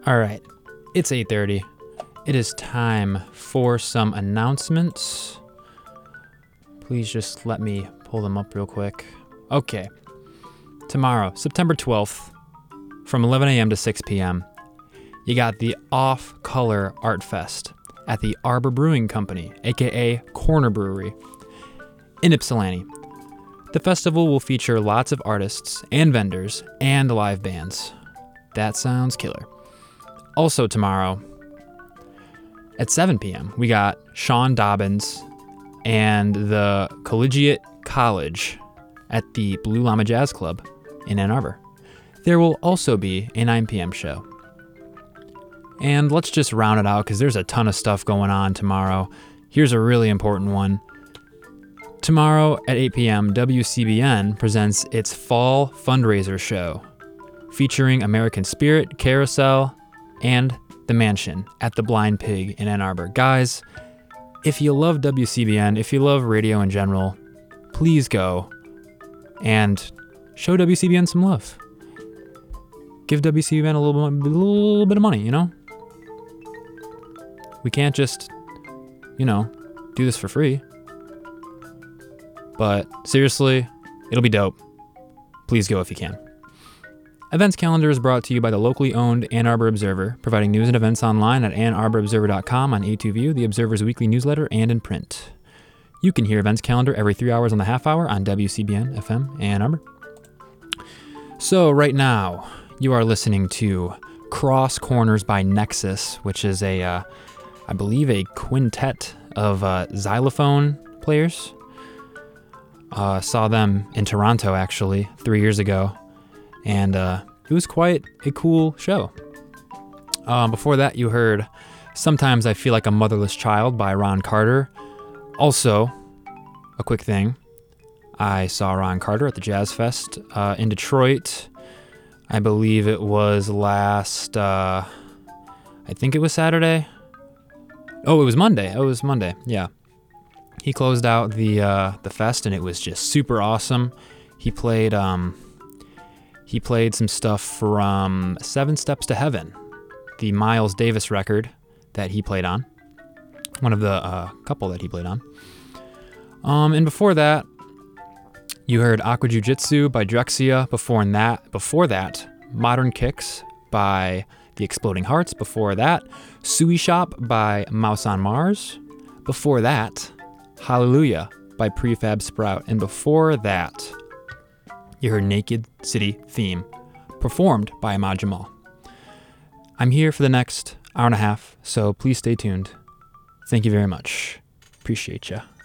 All right, it's 8:30. It is time for some announcements. Please just let me pull them up real quick. Okay. Tomorrow, September 12th, from 11 a.m. to 6 p.m., you got the Off Color Art Fest at the Arbor Brewing Company, aka Corner Brewery, in Ypsilanti. The festival will feature lots of artists and vendors and live bands. That sounds killer. Also tomorrow, at 7 p.m., we got Sean Dobbins and the Collegiate College at the Blue Llama Jazz Club in Ann Arbor. There will also be a 9 p.m. show. And let's just round it out because there's a ton of stuff going on tomorrow. Here's a really important one. Tomorrow at 8 p.m., WCBN presents its fall fundraiser show featuring American Spirit, Carousel, and The Mansion at the Blind Pig in Ann Arbor. Guys, if you love WCBN, if you love radio in general, please go and show WCBN some love. Give WCBN a little bit of money, you know? We can't just, do this for free. But seriously, it'll be dope. Please go if you can. Events calendar is brought to you by the locally owned Ann Arbor Observer, providing news and events online at AnnArborObserver.com, on A2View, the Observer's weekly newsletter, and in print. You can hear events calendar every 3 hours on the half hour on WCBN FM Ann Arbor. So right now, you are listening to Cross Corners by Nexus, which is I believe a quintet of xylophone players. Saw them in Toronto, actually, 3 years ago, and it was quite a cool show. Before that, you heard Sometimes I Feel Like a Motherless Child by Ron Carter. Also, a quick thing, I saw Ron Carter at the Jazz Fest in Detroit. I believe it was I think it was Saturday. Oh, it was Monday. Yeah. He closed out the fest, and it was just super awesome. He played some stuff from 7 Steps to Heaven, the Miles Davis record that he played on. One of the couple that he played on. And before that, you heard Aqua Jiu Jitsu by Drexia. Before that, Modern Kicks by The Exploding Hearts. Before that, Sui Shop by Mouse on Mars. Before that, Hallelujah by Prefab Sprout. And before that, you heard Naked City Theme, performed by Ahmad Jamal. I'm here for the next hour and a half, so please stay tuned. Thank you very much. Appreciate ya.